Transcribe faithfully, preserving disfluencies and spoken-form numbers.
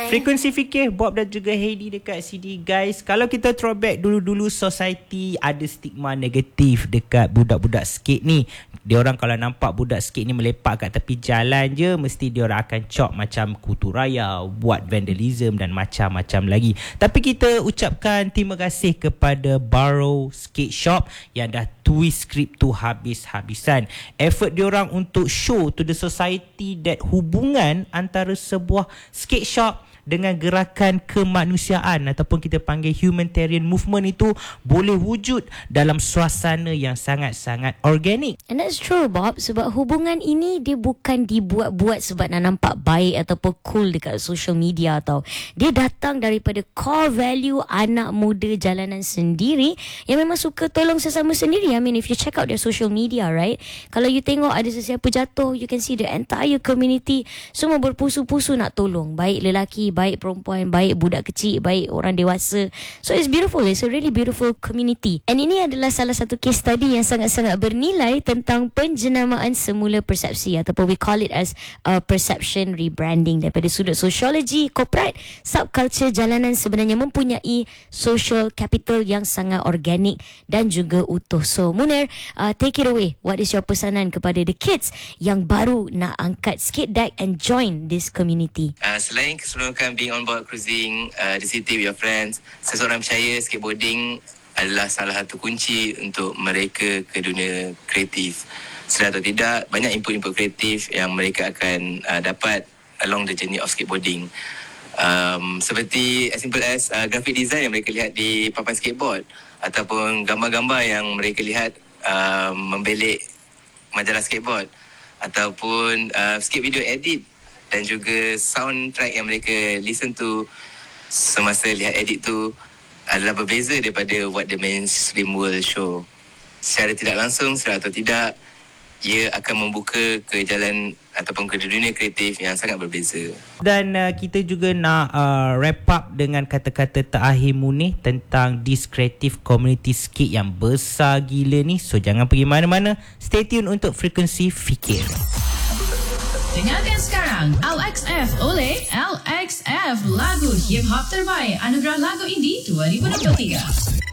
Frekuensi Fikir, Bob dan juga Heidi dekat C D. Guys, kalau kita throwback dulu-dulu, society ada stigma negatif dekat budak-budak skate ni. Diorang kalau nampak budak skate ni melepak kat tepi jalan je, mesti diorang akan cop macam kutu raya, buat vandalism dan macam-macam lagi. Tapi kita ucapkan terima kasih kepada Barrow Skate Shop yang dah twist skrip tu habis-habisan. Effort diorang untuk show to the society that hubungan antara sebuah skate shop dengan gerakan kemanusiaan ataupun kita panggil humanitarian movement itu boleh wujud dalam suasana yang sangat-sangat organik. And that's true, Bob. Sebab hubungan ini dia bukan dibuat-buat sebab nak nampak baik ataupun cool dekat social media tau. Dia datang daripada core value anak muda jalanan sendiri yang memang suka tolong sesama sendiri. I mean, if you check out their social media, right? Kalau you tengok ada sesiapa jatuh, you can see the entire community semua berpusu-pusu nak tolong. Baik lelaki, baik perempuan, baik budak kecil, baik orang dewasa. So it's beautiful. It's a really beautiful community. And ini adalah salah satu case study yang sangat-sangat bernilai tentang penjenamaan semula persepsi ataupun we call it as uh, perception rebranding. Daripada sudut sosiologi korporat, subculture jalanan sebenarnya mempunyai social capital yang sangat organik dan juga utuh. So Munir, uh, take it away. What is your pesanan kepada the kids yang baru nak angkat skate deck and join this community? Uh, selain keseluruhan being on board cruising uh, the city with your friends, saya seorang percaya skateboarding adalah salah satu kunci untuk mereka ke dunia kreatif. Sedar atau tidak, banyak input-input kreatif yang mereka akan uh, dapat along the journey of skateboarding. Um, seperti as simple as uh, graphic design yang mereka lihat di papan skateboard ataupun gambar-gambar yang mereka lihat uh, membelik majalah skateboard ataupun uh, skate video edit dan juga soundtrack yang mereka listen to semasa lihat edit tu adalah berbeza daripada what the mainstream world show. Secara tidak langsung, secara atau tidak, ia akan membuka ke jalan ataupun ke dunia kreatif yang sangat berbeza. Dan uh, kita juga nak uh, wrap up dengan kata-kata terakhir Munir tentang this creative community skate yang besar gila ni. So jangan pergi mana-mana. Stay tune untuk Frekuensi Fikir. Dengarkan sekarang L X F oleh L X F, lagu hip hop terbaik Anugerah Lagu Indie dua ribu dua puluh tiga.